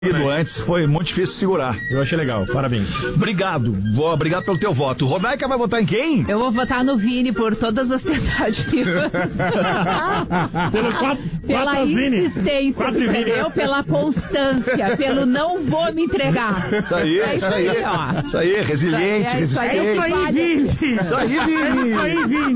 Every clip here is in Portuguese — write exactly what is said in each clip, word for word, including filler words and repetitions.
Antes foi muito difícil segurar. Eu achei legal, parabéns. Obrigado, Vó, obrigado pelo teu voto. Rodaica vai votar em quem? Eu vou votar no Vini por todas as tentativas. Pelo quatro, Pela quatro insistência, quatro entendeu? Pela constância, pelo não vou me entregar. Isso aí, é isso aí, aí, ó. Isso aí, resiliente, Isso aí, resistente. é isso aí, Vini. Isso aí, Vini. Isso aí, Vini.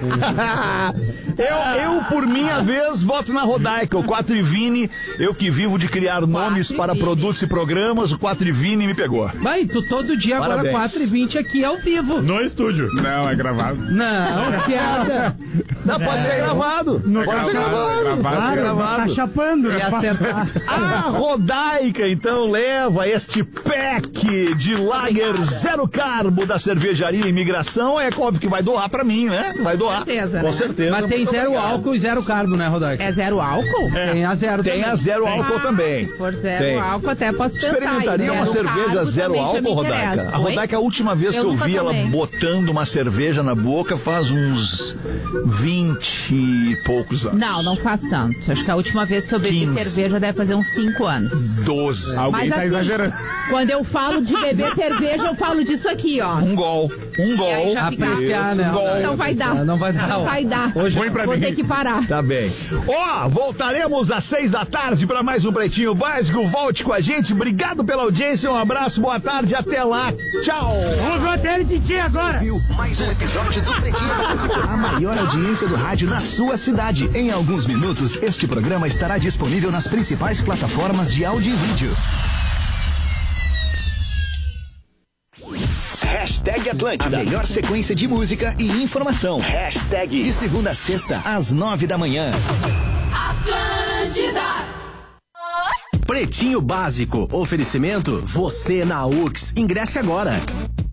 eu, eu, por minha vez, voto na Rodaica. O quatro e Vini, eu que vivo de criar nomes para Vini. produtos e programas, o quatro e Vini me pegou. Vai, tu todo dia Parabéns. agora quatro e vinte aqui ao vivo. No estúdio. Não, é gravado. Não, piada. Não, pode ser gravado. Pode ser gravado. Gravado, Pode ser gravado. Tá chapando. E acertar. A Rodaica, então, leva este pack de Lager zero carbo da cervejaria Imigração. É óbvio que vai doar pra mim, né? Vai doar. Com certeza, Com né? certeza. Mas tem Muito zero obrigado. álcool e zero carbo, né, Rodaica? É zero álcool? Tem a zero Tem também. a zero álcool Ah, também. Se for zero Tem. álcool, até posso pensar. Experimentaria E uma zero cerveja carbo zero também já me álcool, Rodaica? interessa. A Rodaica, a última vez Eu que eu nunca vi ela tomei. botando uma cerveja na boca faz uns vinte e poucos anos. Não, não faz tanto. Acho que a última vez que eu bebi quinze. cerveja deve fazer uns cinco anos. doze. Alguém Mas tá assim, exagerando. quando eu falo de beber cerveja, eu falo disso aqui, ó. Um gol. Um gol. aí já fica- Apreciar, né? Um gol. Não vai dar. Não vai dar. Não vai dar. Hoje Põe pra Vou mim. ter que parar. Tá bem. Ó, voltaremos às seis da tarde para mais um Pretinho Básico. Volte com a gente. Obrigado pela audiência. Um abraço, boa tarde. Até lá. Tchau. Vamos ver o tele de ti agora. Viu mais um episódio do Pretinho Básico. A maior audiência do rádio na sua cidade. Em alguns minutos, este programa estará disponível nas principais plataformas de áudio e vídeo. Hashtag Atlântida. A melhor sequência de música e informação. Hashtag de segunda a sexta, às nove da manhã. Atlântida. Pretinho Básico. Oferecimento você na U X. Ingresse agora.